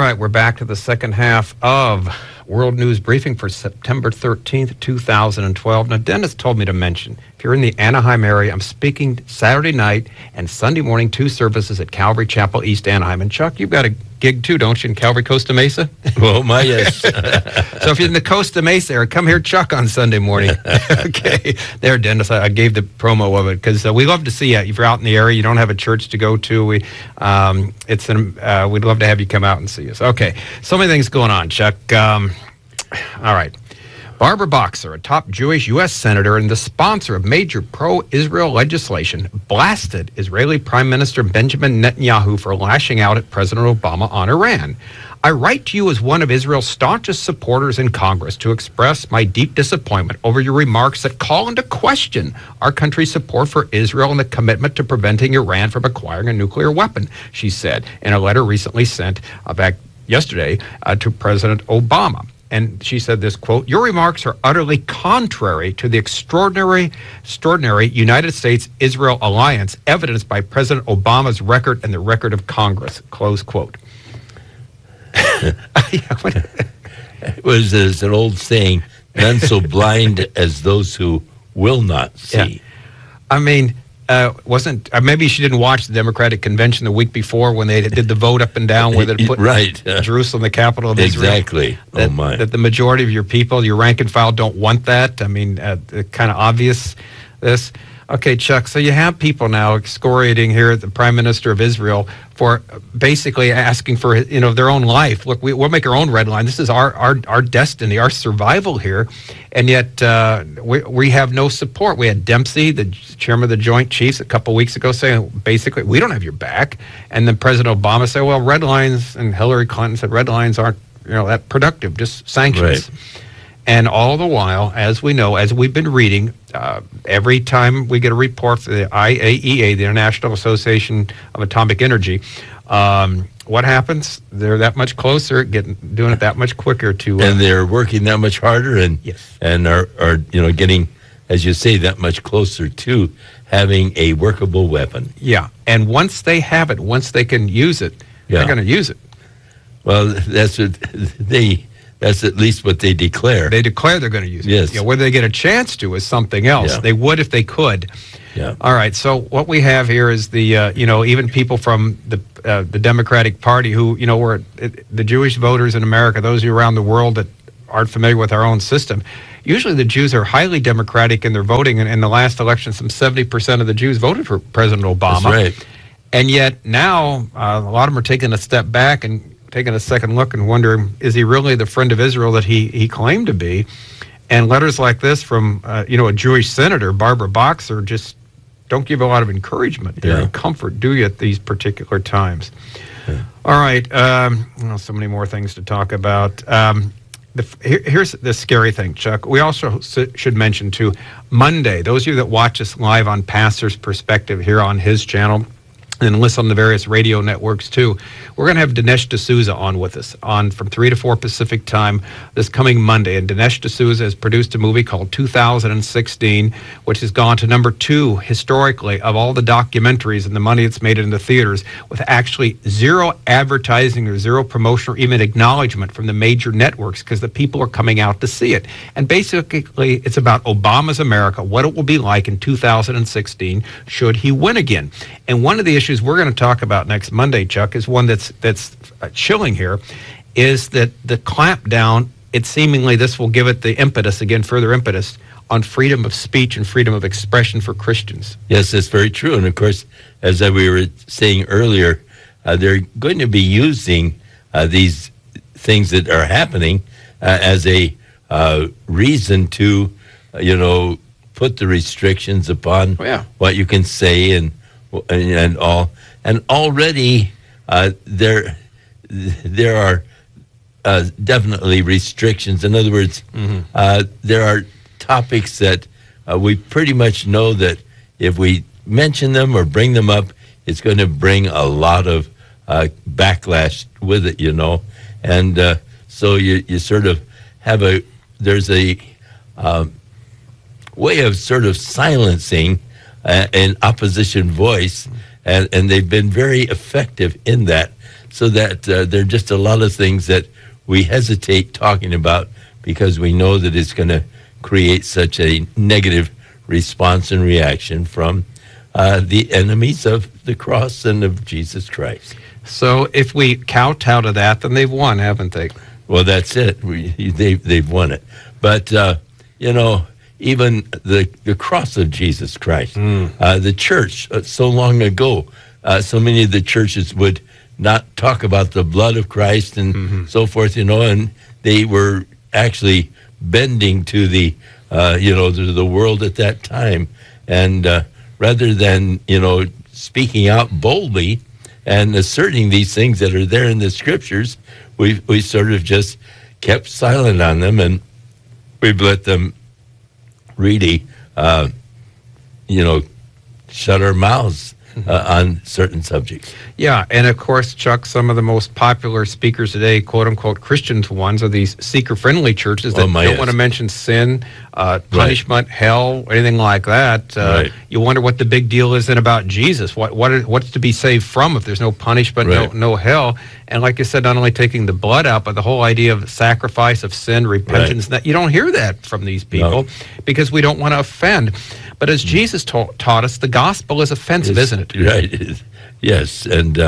right, we're back to the second half of World News Briefing for September 13th, 2012. Now, Dennis told me to mention, if you're in the Anaheim area, I'm speaking Saturday night and Sunday morning, 2 services at Calvary Chapel, East Anaheim. And Chuck, you've got a gig too, don't you, in Calvary, Costa Mesa? Well, my yes. So if you're in the Costa Mesa area, come here, Chuck, on Sunday morning. Okay. There, Dennis, I gave the promo of it because we love to see you. If you're out in the area, you don't have a church to go to, we'd love to have you come out and see us. Okay. So many things going on, Chuck. All right. Barbara Boxer, a top Jewish U.S. senator and the sponsor of major pro-Israel legislation, blasted Israeli Prime Minister Benjamin Netanyahu for lashing out at President Obama on Iran. I write to you as one of Israel's staunchest supporters in Congress to express my deep disappointment over your remarks that call into question our country's support for Israel and the commitment to preventing Iran from acquiring a nuclear weapon, she said in a letter recently sent back yesterday to President Obama. And she said this, quote, "Your remarks are utterly contrary to the extraordinary United States-Israel alliance evidenced by President Obama's record and the record of Congress," close quote. It was, as an old saying, none so blind as those who will not see. Yeah. I mean, maybe she didn't watch the Democratic convention the week before when they did the vote up and down where they put Jerusalem the capital of Israel. Exactly. That the majority of your people, your rank and file, don't want that. I mean, kind of obvious this. Okay, Chuck, so you have people now excoriating here at the Prime Minister of Israel for basically asking for, their own life. Look, we'll make our own red line. This is our destiny, our survival here. And yet we have no support. We had Dempsey, the chairman of the Joint Chiefs, a couple weeks ago saying, basically, we don't have your back. And then President Obama said, well, red lines, and Hillary Clinton said red lines aren't that productive, just sanctions. Right. And all the while, as we know, as we've been reading, every time we get a report from the IAEA, the International Association of Atomic Energy, what happens? They're that much closer, doing it that much quicker to... and they're working that much harder and are getting, as you say, that much closer to having a workable weapon. Yeah, and once they have it, once they can use it, they're going to use it. Well, that's at least what they declare. They declare they're going to use it. Yes. Whether they get a chance to is something else. Yeah. They would if they could. Yeah. All right. So what we have here is the, even people from the Democratic Party who, were the Jewish voters in America, those of you around the world that aren't familiar with our own system. Usually the Jews are highly democratic in their voting. And in the last election, some 70% of the Jews voted for President Obama. That's right. And yet now a lot of them are taking a step back and taking a second look and wondering, is he really the friend of Israel that he claimed to be? And letters like this from, a Jewish senator, Barbara Boxer, just don't give a lot of encouragement there and comfort, do you, at these particular times? Yeah. All right. So many more things to talk about. Here's the scary thing, Chuck. We also should mention, too, Monday, those of you that watch us live on Pastor's Perspective here on his channel, and listen on the various radio networks, too. We're going to have Dinesh D'Souza on with us from 3 to 4 Pacific time this coming Monday. And Dinesh D'Souza has produced a movie called 2016, which has gone to number 2 historically of all the documentaries and the money it's made in the theaters, with actually zero advertising or zero promotion or even acknowledgement from the major networks because the people are coming out to see it. And basically, it's about Obama's America, what it will be like in 2016 should he win again. And one of the issues we're going to talk about next Monday, Chuck, is one that's chilling here, is that the clampdown, this will give it the impetus, again, further impetus, on freedom of speech and freedom of expression for Christians. Yes, that's very true. And, of course, as we were saying earlier, they're going to be using these things that are happening as a reason to, put the restrictions upon what you can say and all. And already there are definitely restrictions. In other words, there are topics that we pretty much know that if we mention them or bring them up, it's going to bring a lot of backlash with it, And so you sort of have there's a way of sort of silencing an opposition voice, and they've been very effective in that, so that there are just a lot of things that we hesitate talking about because we know that it's going to create such a negative response and reaction from the enemies of the cross and of Jesus Christ. So if we kowtow to that, then they've won, haven't they? Well, that's it. They've won it. But, even the cross of Jesus Christ, the church, so long ago, so many of the churches would not talk about the blood of Christ and so forth, and they were actually bending to the world at that time. And rather than, speaking out boldly and asserting these things that are there in the scriptures, we sort of just kept silent on them, and we've let them really, shut our mouths on certain subjects. Yeah, and of course, Chuck, some of the most popular speakers today, quote-unquote Christian ones, are these seeker-friendly churches that don't want to mention sin, punishment, hell, anything like that. You wonder what the big deal is then about Jesus. What's to be saved from if there's no punishment, no hell? And like you said, not only taking the blood out, but the whole idea of sacrifice of sin, repentance, that you don't hear that from these people because we don't want to offend. But as Jesus taught us, the gospel is offensive, isn't it? Right. Yes, and,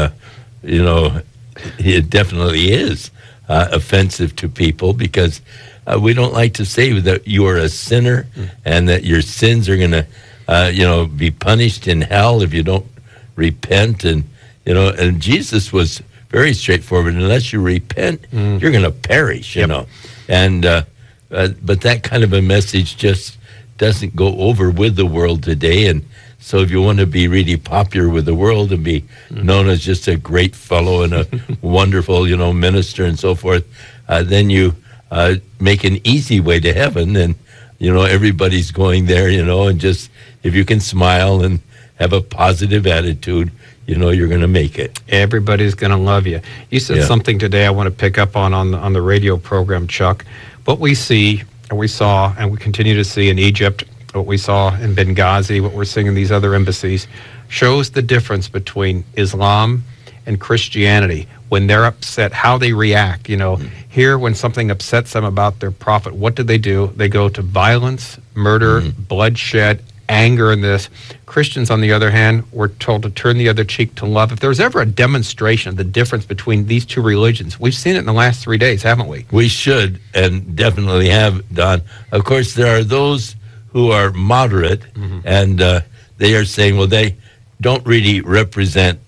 it definitely is offensive to people because we don't like to say that you are a sinner and that your sins are going to, be punished in hell if you don't repent. And Jesus was very straightforward. Unless you repent, you're going to perish, And but that kind of a message just doesn't go over with the world today. And so if you want to be really popular with the world and be known as just a great fellow and a wonderful, minister and so forth, then you make an easy way to heaven. And, everybody's going there, and just if you can smile and have a positive attitude, you're going to make it. Everybody's going to love you. You said something today I want to pick up on the radio program, Chuck. What we see and we saw and we continue to see in Egypt, what we saw in Benghazi, what we're seeing in these other embassies, shows the difference between Islam and Christianity. When they're upset, how they react. Here, when something upsets them about their prophet, what do? They go to violence, murder, bloodshed, anger in this. Christians, on the other hand, were told to turn the other cheek to love. If there's ever a demonstration of the difference between these two religions, we've seen it in the last 3 days, haven't we? We should, and definitely have, Don. Of course, there are those who are moderate, and they are saying, well, they don't really represent,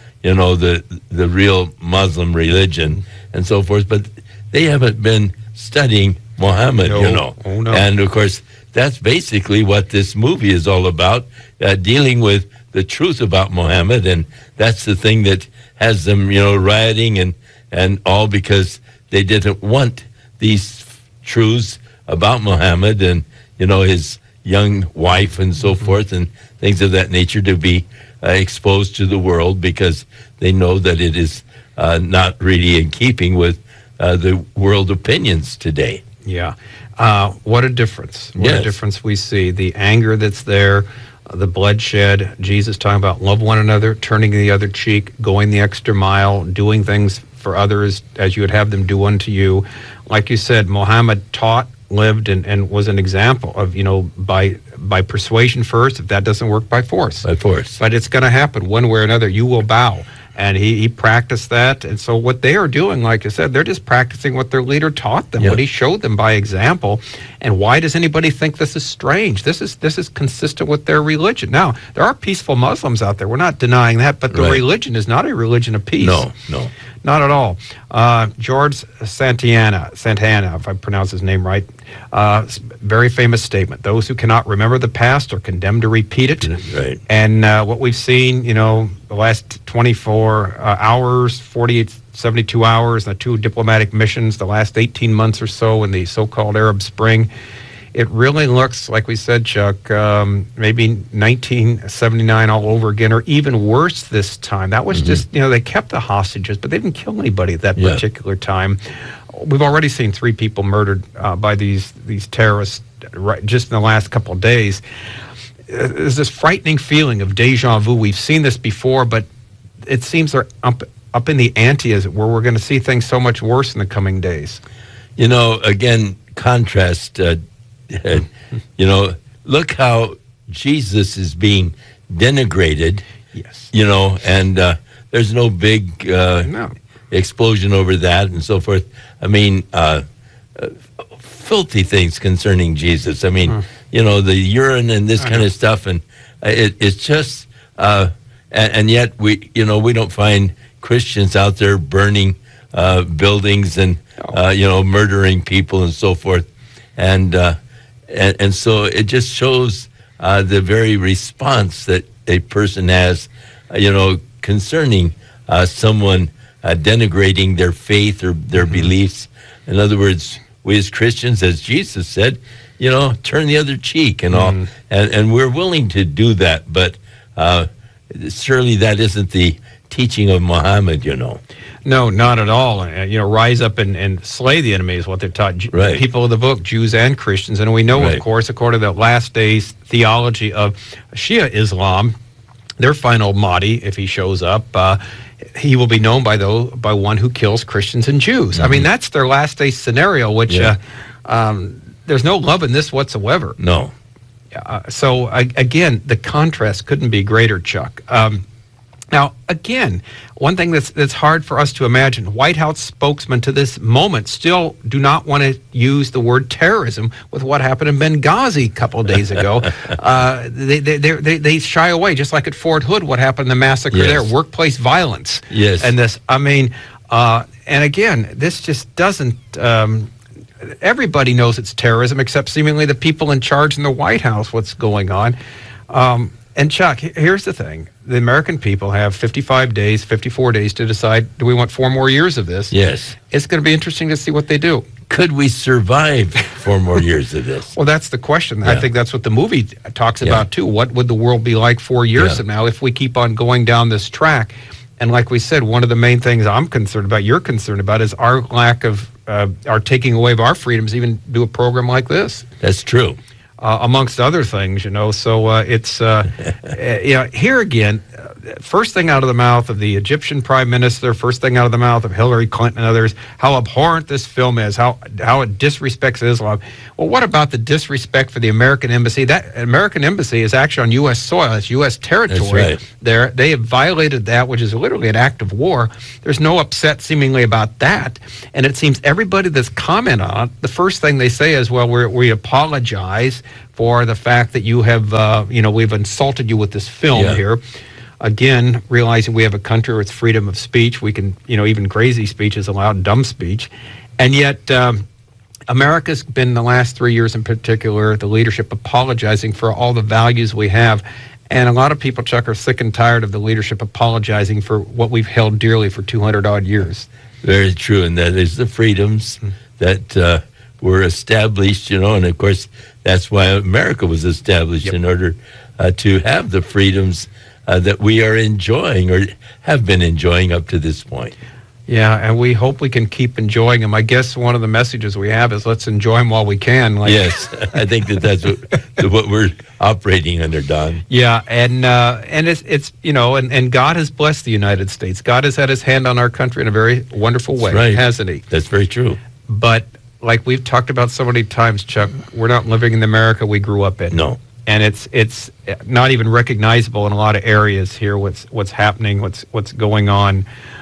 the real Muslim religion and so forth, but they haven't been studying Muhammad, Oh, no. And, of course, that's basically what this movie is all about, dealing with the truth about Muhammad, and that's the thing that has them, rioting and all because they didn't want these truths about Muhammad and, his young wife and so forth and things of that nature to be exposed to the world because they know that it is not really in keeping with the world opinions today. Yeah. What a difference. What a difference we see. The anger that's there, the bloodshed, Jesus talking about love one another, turning the other cheek, going the extra mile, doing things for others as you would have them do unto you. Like you said, Muhammad taught, lived, and was an example of, by persuasion first. If that doesn't work, by force. By force. But it's going to happen one way or another. You will bow. And he practiced that. And so what they are doing, like I said, they're just practicing what their leader taught them, what he showed them by example. And why does anybody think this is strange? This is consistent with their religion. Now, there are peaceful Muslims out there. We're not denying that. But the religion is not a religion of peace. No. Not at all. George Santayana, if I pronounce his name right, very famous statement. Those who cannot remember the past are condemned to repeat it. Right. And what we've seen, the last 24 hours, 48, 72 hours, and the 2 diplomatic missions, the last 18 months or so in the so-called Arab Spring, it really looks, like we said, Chuck, maybe 1979 all over again, or even worse this time. That was just, they kept the hostages, but they didn't kill anybody at that particular time. We've already seen 3 people murdered by these terrorists just in the last couple of days. there's this frightening feeling of deja vu. We've seen this before, but it seems they're up in the ante, as it were. We're going to see things so much worse in the coming days. You know, again, contrast, you know, look how Jesus is being denigrated. Yes. You know, and there's no big No. explosion over that and so forth. I mean, filthy things concerning Jesus. I mean, you know, the urine and this kind of stuff, and it's just, and yet we don't find Christians out there burning buildings and you know, murdering people and so forth, and so it just shows the very response that a person has, you know, concerning someone denigrating their faith or their beliefs. In other words, we as Christians, as Jesus said, you know, turn the other cheek and all, and we're willing to do that, but surely that isn't the teaching of Muhammad, you know. No, not at all. You know, rise up and slay the enemy is what they're taught. Right. People of the book, Jews and Christians. And we know, Right. of course, according to the last days theology of Shia Islam, their final Mahdi, if he shows up, he will be known by one who kills Christians and Jews. I mean, that's their last day scenario, which there's no love in this whatsoever. No. So, again, the contrast couldn't be greater, Chuck. Now, again, one thing that's hard for us to imagine, White House spokesmen to this moment still do not want to use the word terrorism with what happened in Benghazi a couple of days ago. They shy away, just like at Fort Hood, what happened in the massacre there, workplace violence. Yes. And this, I mean, and again, this just doesn't... everybody knows it's terrorism, except seemingly the people in charge in the White House, what's going on. And Chuck, here's the thing. The American people have 54 days to decide, do we want 4 more years of this? Yes. It's going to be interesting to see what they do. Could we survive 4 more years of this? Well, that's the question. Yeah. I think that's what the movie talks about, too. What would the world be like 4 years from now if we keep on going down this track? And like we said, one of the main things I'm concerned about, you're concerned about, is our lack of, our taking away of our freedoms, even do a program like this. That's true. Amongst other things, you know. So it's, you know, here again, first thing out of the mouth of the Egyptian prime minister, first thing out of the mouth of Hillary Clinton and others, how abhorrent this film is, how it disrespects Islam. Well, what about the disrespect for the American embassy? That American embassy is actually on U.S. soil. It's U.S. territory. That's right. There, they have violated that, which is literally an act of war. There's no upset seemingly about that. And it seems everybody that's commented on it, the first thing they say is, well, we apologize for the fact that you have, you know, we've insulted you with this film here. Again, realizing we have a country with freedom of speech, we can, you know, even crazy speech is allowed, dumb speech. And yet, America's been the last 3 years in particular, the leadership apologizing for all the values we have. And a lot of people, Chuck, are sick and tired of the leadership apologizing for what we've held dearly for 200-odd years. Very true, and that is the freedoms that were established, you know, and of course that's why America was established, in order to have the freedoms that we are enjoying or have been enjoying up to this point. Yeah, and we hope we can keep enjoying them. I guess one of the messages we have is let's enjoy them while we can. Like, yes, I think that's what we're operating under, Don. Yeah, and it's you know, and God has blessed the United States. God has had his hand on our country in a very wonderful way, right. Hasn't he? That's very true. But like we've talked about so many times, Chuck, we're not living in the America we grew up in. No. And it's not even recognizable in a lot of areas here. What's happening? What's going on?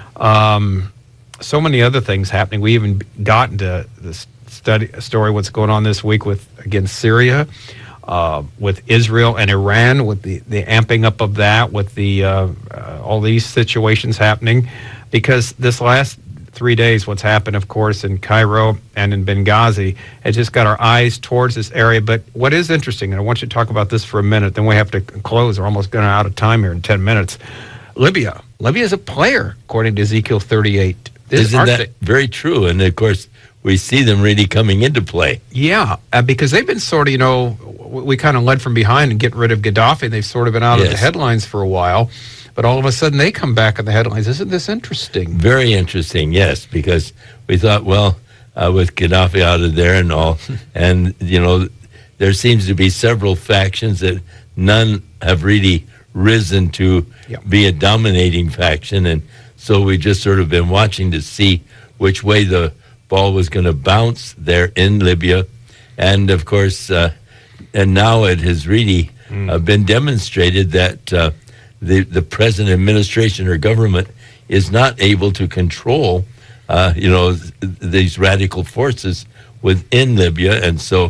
So many other things happening. We even got into this story. What's going on this week with against Syria, with Israel and Iran, with the amping up of that, with the all these situations happening, because this last 3 days, what's happened, of course, in Cairo and in Benghazi, has just got our eyes towards this area. But what is interesting, and I want you to talk about this for a minute, then we have to close. We're almost going out of time here in 10 minutes. Libya is a player, according to Ezekiel 38. Isn't that very true? And of course, we see them really coming into play. Yeah, because they've been sort of, you know, we kind of led from behind and get rid of Gaddafi. They've sort of been out of the headlines for a while. But all of a sudden, they come back in the headlines. Isn't this interesting? Very interesting, yes, because we thought, well, with Gaddafi out of there and all, and, you know, there seems to be several factions that none have really risen to be a dominating faction. And so we just sort of been watching to see which way the ball was going to bounce there in Libya. And of course, and now it has really been demonstrated that the present administration or government is not able to control, these radical forces within Libya. And so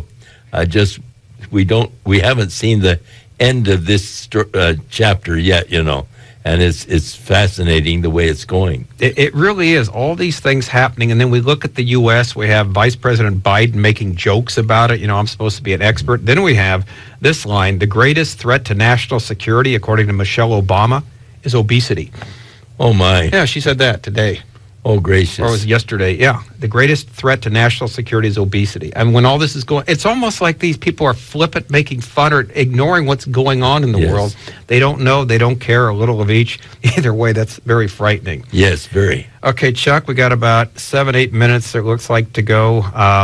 we haven't seen the end of this chapter yet, and it's fascinating the way it's going. It really is. All these things happening, and then we look at the U.S., we have Vice President Biden making jokes about it. I'm supposed to be an expert. Then we have this line: the greatest threat to national security, according to Michelle Obama, is obesity. Oh, my. Yeah, she said that today. Oh, gracious. Or it was yesterday. Yeah. The greatest threat to national security is obesity. And when all this is going, it's almost like these people are flippant, making fun or ignoring what's going on in the world. They don't know. They don't care. A little of each. Either way, that's very frightening. Yes, very. Okay, Chuck, we got about 7-8 minutes, it looks like, to go.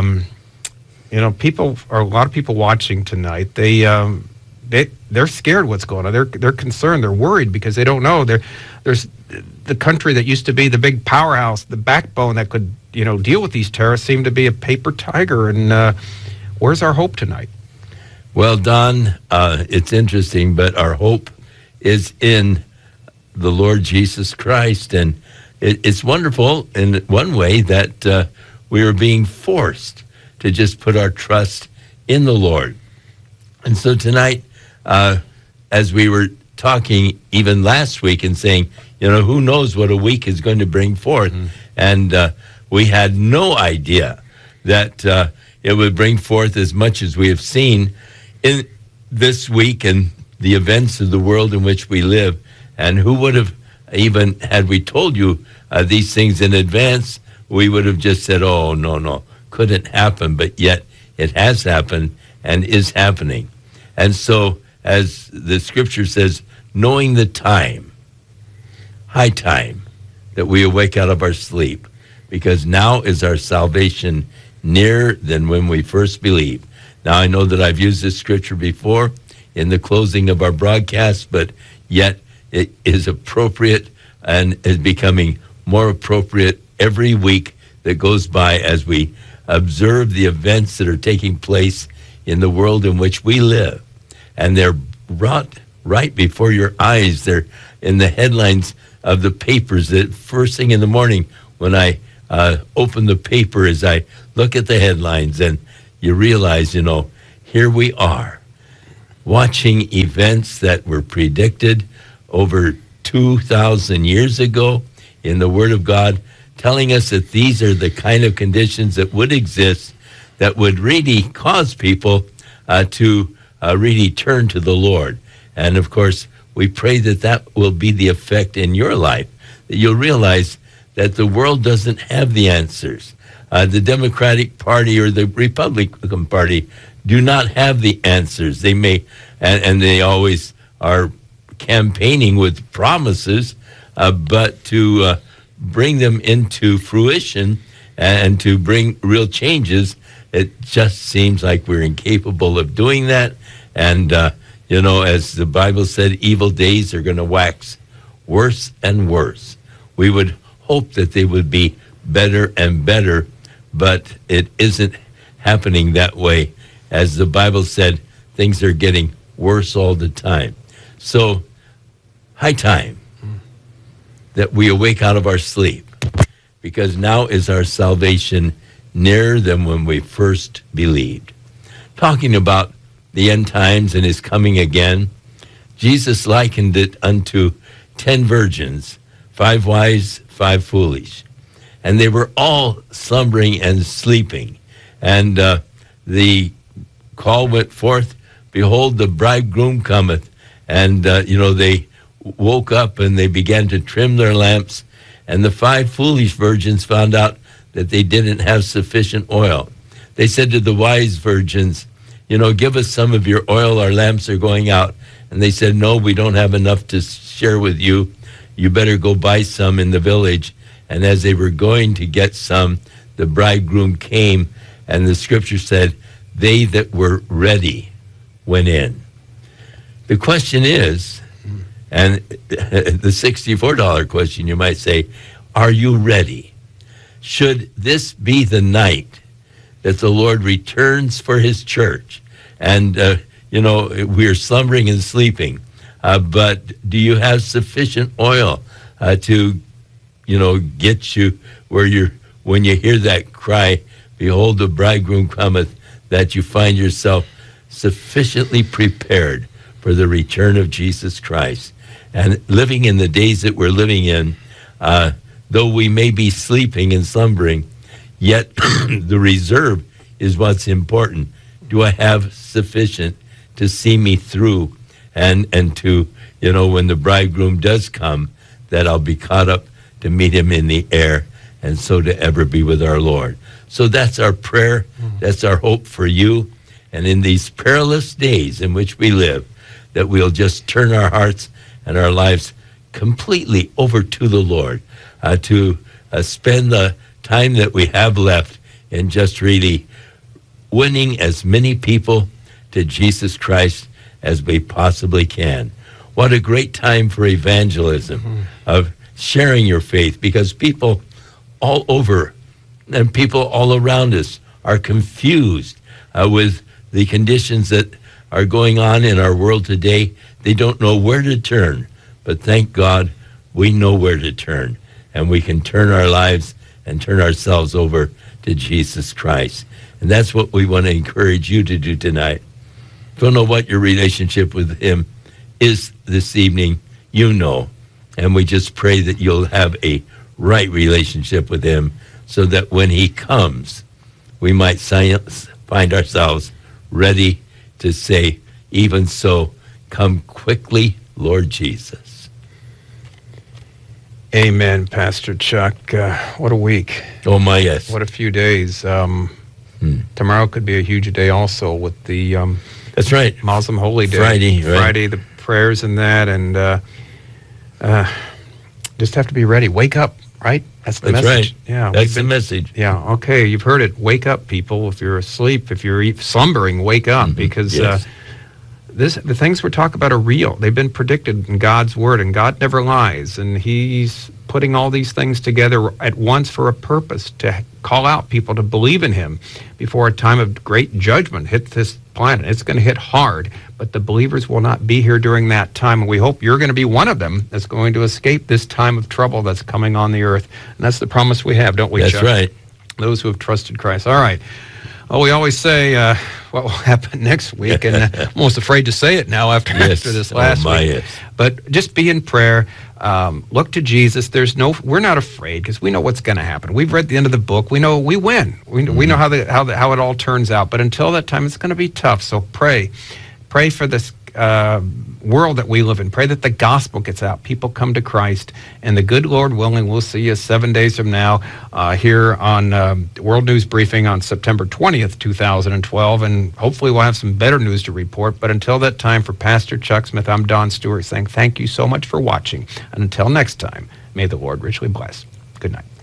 A lot of people watching tonight. They're scared what's going on. They're concerned. They're worried because they don't know. There's the country that used to be the big powerhouse, the backbone that could deal with these terrorists, seem to be a paper tiger. And where's our hope tonight? Well, Don, it's interesting, but our hope is in the Lord Jesus Christ, and it's wonderful in one way that we are being forced to just put our trust in the Lord. And so tonight, as we were talking even last week and saying, who knows what a week is going to bring forth. And we had no idea that it would bring forth as much as we have seen in this week and the events of the world in which we live. And who would have, even had we told you these things in advance, we would have just said, oh, no, couldn't happen. But yet it has happened and is happening. And so, as the scripture says, knowing the time, high time, that we awake out of our sleep, because now is our salvation nearer than when we first believed. Now, I know that I've used this scripture before in the closing of our broadcast, but yet it is appropriate and is becoming more appropriate every week that goes by as we observe the events that are taking place in the world in which we live. And they're brought right before your eyes. They're in the headlines of the papers that first thing in the morning when I open the paper, as I look at the headlines, and you realize, here we are watching events that were predicted over 2,000 years ago in the Word of God, telling us that these are the kind of conditions that would exist that would really cause people to really turn to the Lord. And of course, we pray that will be the effect in your life, that you'll realize that the world doesn't have the answers. The Democratic Party or the Republican Party do not have the answers. They may, and they always are campaigning with promises, but to bring them into fruition and to bring real changes, it just seems like we're incapable of doing that. And, as the Bible said, evil days are going to wax worse and worse. We would hope that they would be better and better, but it isn't happening that way. As the Bible said, things are getting worse all the time. So, high time that we awake out of our sleep, because now is our salvation nearer than when we first believed. Talking about the end times and his coming again, Jesus likened it unto 10 virgins, 5 wise, 5 foolish. And they were all slumbering and sleeping. And the call went forth, behold, the bridegroom cometh. And, they woke up and they began to trim their lamps. And the 5 foolish virgins found out that they didn't have sufficient oil. They said to the wise virgins, give us some of your oil, our lamps are going out. And they said, no, we don't have enough to share with you. You better go buy some in the village. And as they were going to get some, the bridegroom came, and the scripture said, they that were ready went in. The question is, and the $64 question, you might say, are you ready? Should this be the night that the Lord returns for his church? And, we're slumbering and sleeping. But do you have sufficient oil to, get you when you hear that cry, behold, the bridegroom cometh, that you find yourself sufficiently prepared for the return of Jesus Christ? And living in the days that we're living in, though we may be sleeping and slumbering, yet the reserve is what's important. Do I have sufficient to see me through and to, when the bridegroom does come, that I'll be caught up to meet him in the air, and so to ever be with our Lord. So that's our prayer. That's our hope for you. And in these perilous days in which we live, that we'll just turn our hearts and our lives completely over to the Lord, to spend the time that we have left in just really winning as many people to Jesus Christ as we possibly can. What a great time for evangelism, of sharing your faith, because people all over and people all around us are confused with the conditions that are going on in our world today. They don't know where to turn, but thank God we know where to turn, and we can turn our lives and turn ourselves over to Jesus Christ. And that's what we want to encourage you to do tonight. Don't know what your relationship with him is this evening, and we just pray that you'll have a right relationship with him, so that when he comes, we might find ourselves ready to say, even so, come quickly, Lord Jesus. Amen, Pastor Chuck. What a week. Oh, my, yes. What a few days. Tomorrow could be a huge day also with the that's right, Muslim Holy Day. Friday, right? Friday, the prayers and that, and just have to be ready. Wake up, right? That's the message. Right. Yeah, that's the message. Yeah, okay, you've heard it. Wake up, people. If you're asleep, if you're slumbering, wake up, because Yes. the things we're talking about are real. They've been predicted in God's word, and God never lies. And he's putting all these things together at once for a purpose, to call out people to believe in him before a time of great judgment hits this planet. It's going to hit hard, but the believers will not be here during that time. And we hope you're going to be one of them that's going to escape this time of trouble that's coming on the earth. And that's the promise we have, don't we, That's Chuck? right. Those who have trusted Christ. All right. Well, we always say what will happen next week, and I'm almost afraid to say it now after this last week. Yes. But just be in prayer. Look to Jesus. We're not afraid, because we know what's going to happen. We've read the end of the book. We know we win. We know how it all turns out. But until that time, it's going to be tough. So pray for this world that we live in. Pray that the gospel gets out. People come to Christ, and the good Lord willing, we'll see you 7 days from now here on World News Briefing on September 20th, 2012, and hopefully we'll have some better news to report. But until that time, for Pastor Chuck Smith, I'm Don Stewart, saying thank you so much for watching. And until next time, may the Lord richly bless. Good night.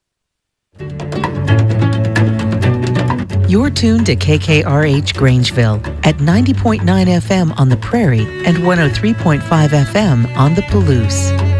You're tuned to KKRH Grangeville at 90.9 FM on the Prairie and 103.5 FM on the Palouse.